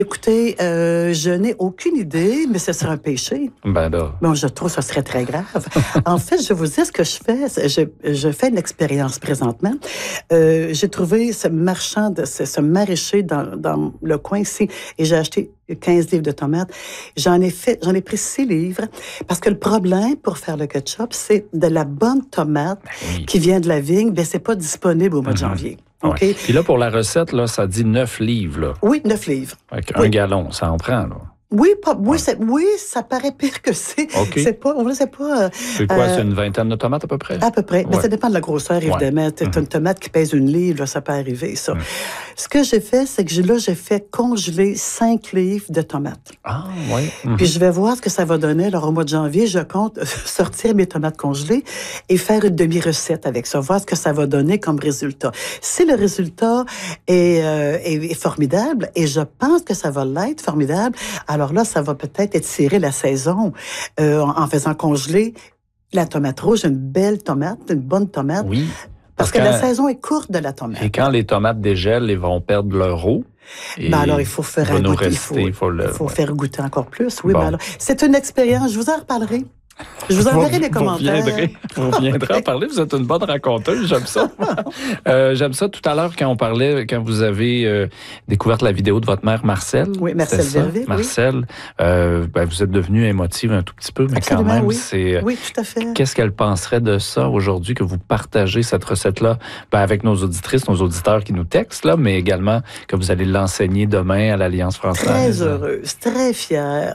Écoutez, je n'ai aucune idée, mais ce serait un péché. Ben là. Bon, je trouve que ce serait très grave. En fait, je vous dis ce que je fais. Je fais une expérience présentement. J'ai trouvé ce marchand, ce maraîcher dans le coin ici, et j'ai acheté 15 livres de tomates. J'en ai pris 6 livres, parce que le problème pour faire le ketchup, c'est de la bonne tomate qui vient de la vigne, ben c'est pas disponible au mois de janvier. Okay. Ouais. Puis là, pour la recette, là, ça dit 9 livres. Là. Oui, 9 livres. Avec un gallon, ça en prend, là. Oui, ça paraît pire que c'est. Okay. C'est pas. C'est quoi, c'est une vingtaine de tomates à peu près? À peu près. Mais ça dépend de la grosseur, évidemment. T'as une tomate qui pèse 1 livre, là, ça peut arriver, ça. Ce que j'ai fait, c'est que j'ai fait congeler 5 livres de tomates. Ah, oui. Puis je vais voir ce que ça va donner. Alors, au mois de janvier, je compte sortir mes tomates congelées et faire une demi-recette avec ça, voir ce que ça va donner comme résultat. Si le résultat est formidable, et je pense que ça va l'être formidable, alors là, ça va peut-être étirer la saison en faisant congeler la tomate rouge, une belle tomate, une bonne tomate. Oui. Parce que la saison est courte de la tomate. Et quand les tomates dégèlent, ils vont perdre leur eau. Alors, il faut faire goûter. Il faut faire goûter encore plus. Oui, bon. Alors, c'est une expérience. Je vous en reparlerai. Je vous enverrai les commentaires. Vous viendrez en parler. Vous êtes une bonne raconteuse. J'aime ça. J'aime ça. Tout à l'heure, quand vous avez découvert la vidéo de votre mère, Marcel. Oui, Marcel Verville. Marcel, vous êtes devenue émotive un tout petit peu, mais absolument, quand même, oui, tout à fait. Qu'est-ce qu'elle penserait de ça aujourd'hui, que vous partagez cette recette-là avec nos auditrices, nos auditeurs qui nous textent, là, mais également que vous allez l'enseigner demain à l'Alliance française? Très heureuse, très fière.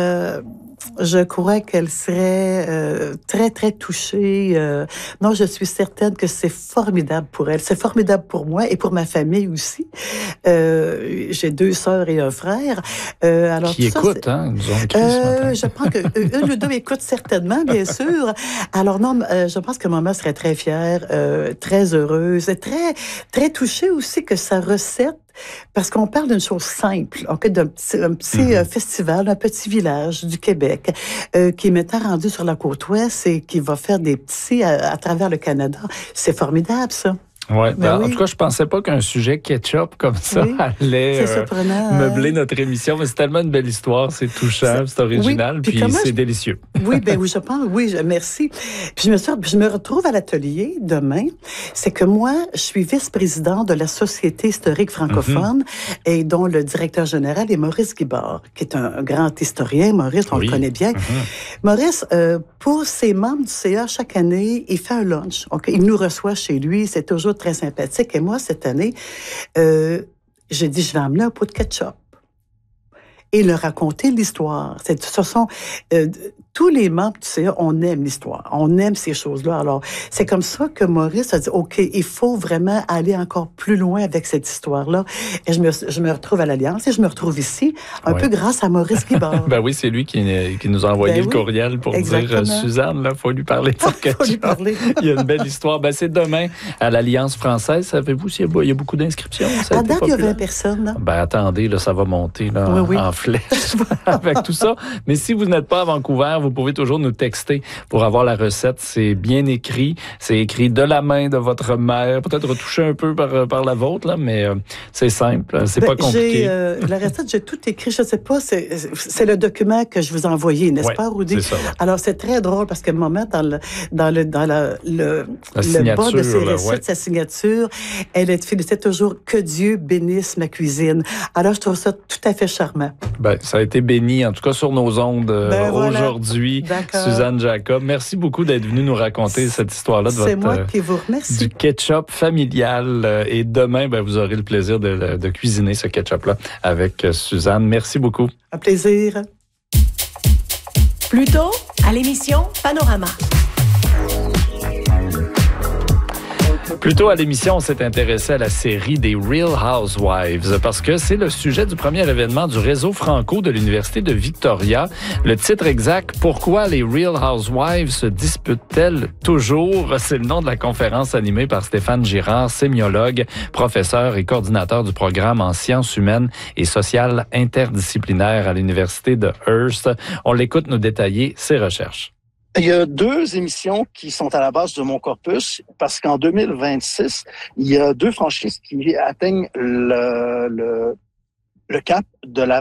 Je crois qu'elle serait très, très touchée. Non, je suis certaine que c'est formidable pour elle. C'est formidable pour moi et pour ma famille aussi. J'ai 2 sœurs et un frère. Alors, qui écoutent, hein? Ils nous ont écrit ce matin. Je pense qu'une ou deux écoutent certainement, bien sûr. Alors non, je pense que maman serait très fière, très heureuse et très, très touchée aussi que sa recette, parce qu'on parle d'une chose simple, d'un petit festival, d'un petit village du Québec qui est maintenant rendu sur la côte ouest et qui va faire des petits à travers le Canada. C'est formidable, ça. Ouais, en tout cas, je pensais pas qu'un sujet ketchup comme ça allait meubler notre émission, mais c'est tellement une belle histoire, c'est touchant, c'est original, puis c'est délicieux. Oui, je pense, merci. Puis je me retrouve à l'atelier demain. C'est que moi, je suis vice-présidente de la Société historique francophone et dont le directeur général est Maurice Guibard, qui est un grand historien. Maurice, on le connaît bien. Maurice, pour ses membres du CA, chaque année, il fait un lunch. Il nous reçoit chez lui, c'est toujours très sympathique. Et moi, cette année, j'ai dit, je vais emmener un pot de ketchup et leur raconter l'histoire. Ce sont tous les membres du CA, on aime l'histoire, on aime ces choses-là. Alors, c'est comme ça que Maurice a dit, OK, il faut vraiment aller encore plus loin avec cette histoire-là. Et je me retrouve à l'Alliance et je me retrouve ici, un peu grâce à Maurice Guibard. Ben oui, c'est lui qui nous a envoyé le courriel pour dire, Suzanne, là, faut lui parler de ketchup. Faut lui parler. Il y a une belle histoire. Ben, c'est demain à l'Alliance française. Savez-vous s'il y a beaucoup d'inscriptions? À date, il y a 20 personnes. Là. Ben, attendez, là, ça va monter là, en flèche avec tout ça. Mais si vous n'êtes pas à Vancouver, vous pouvez toujours nous texter pour avoir la recette. C'est bien écrit. C'est écrit de la main de votre mère. Peut-être retouché un peu par la vôtre, là, mais c'est simple. C'est pas compliqué. La recette, j'ai tout écrit. Je sais pas, c'est le document que je vous ai envoyé, n'est-ce pas, Rudy? C'est ça. Alors, c'est très drôle parce que le moment, dans le bas de ses recettes, sa signature, elle est félicitée toujours « Que Dieu bénisse ma cuisine ». Alors, je trouve ça tout à fait charmant. Ben, ça a été béni, en tout cas sur nos ondes aujourd'hui. Suzanne Jacob, merci beaucoup d'être venue nous raconter cette histoire-là de C'est moi qui vous remercie. Du ketchup familial. Et demain, vous aurez le plaisir de cuisiner ce ketchup-là avec Suzanne. Merci beaucoup. Un plaisir. Plus tôt, à l'émission Panorama. Plus tôt à l'émission, on s'est intéressé à la série des Real Housewives parce que c'est le sujet du premier événement du réseau franco de l'Université de Victoria. Le titre exact, « Pourquoi les Real Housewives se disputent-elles toujours ?» C'est le nom de la conférence animée par Stéphane Girard, sémiologue, professeur et coordinateur du programme en sciences humaines et sociales interdisciplinaires à l'Université de Hearst. On l'écoute nous détailler ses recherches. Il y a 2 émissions qui sont à la base de mon corpus parce qu'en 2026, il y a 2 franchises qui atteignent le cap de la